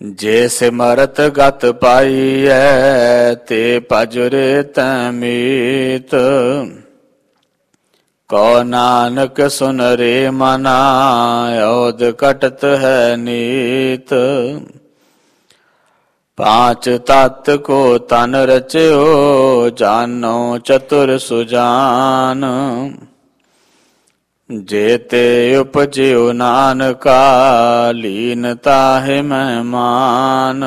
ਜੇ ਸਿਮਰਤ ਗਤ ਪਾਈਐ ਤੇ ਭਜੁਰੇ ਤੈ ਮੀਤ। ਕੋ ਨਾਨਕ ਸੁਨ ਰੇ ਮਨਾ ਔਦ ਕਟਤ ਹੈ ਨੀਤ। ਪਾਂਚ ਤਤ ਕੋ ਤਨ ਰਚਿਓ ਜਾਨੋ ਚਤੁਰ ਸੁਜਾਨ। ਜੇਤੇ ਉਪਜਿਓ ਨਾਨਕਾ ਲੀਨ ਤਾਹਿ ਮਹਿਮਾਨ।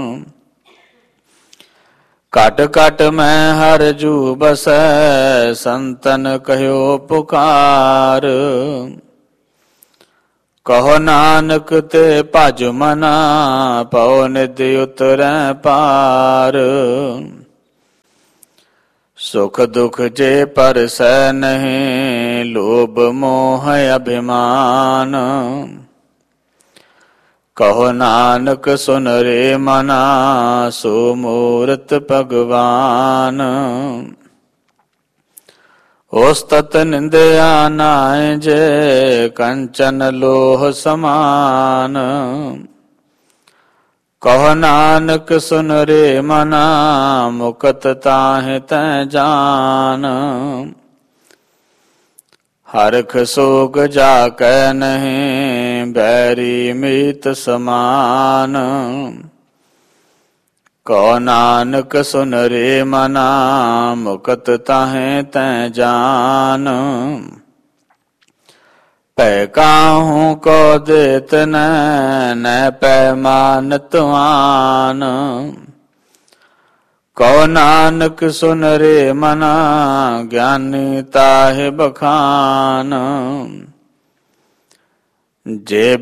ਕਟ ਕਟ ਮੈਂ ਹਰਿ ਜੂ ਬਸੈ ਸੰਤਨ ਕਹਿਓ ਪੁਕਾਰ। ਕਹੋ ਨਾਨਕ ਤੇ ਭਜ ਮਨਾ ਪਉ ਨਿਧ ਉਤਰੈ ਪਾਰ। ਸੁਖ ਦੁਖ ਜੇ ਪਰਸੈ ਨਹੀਂ ਲੋਭ ਮੋਹ ਅਭਿਮਾਨ। ਕਹੋ ਨਾਨਕ ਸੁਨ ਰੇ ਮਨਾ ਸੋ ਮੂਰਤ ਭਗਵਾਨ। ਉਸਤਤ ਨਿੰਦਿਆ ਨਾਇ ਜੇ ਕੰਚਨ ਲੋਹ ਸਮਾਨ। ਕਹੋ ਨਾਨਕ ਸੁਨ ਰੇ ਮਨਾ ਮੁਕਤ ਤਾਹਿ ਤੈ ਜਾਨ। ਹਰਖ ਸੋਗ ਜਾ ਕੈ ਨਹੀਂ ਬੈਰੀ ਮੀਤ ਸਮਾਨ। ਕਹੋ ਨਾਨਕ ਸੁਨ ਰੇ ਮਨਾ ਮੁਕਤ ਤਾਹਿ ਤੈ ਜਾਨ। ਭੈ ਕਾਹੂ ਕੋ ਦੇਤ ਨੈ ਪੈ ਮਾਨਤ ਆਨ। ਕਹੋ ਨਾਨਕ ਸੁਨ ਰੇ ਮਨਾ ਗਿਆਨੀ ਤਾਹਿ ਬਖਾਨ। ਜੇ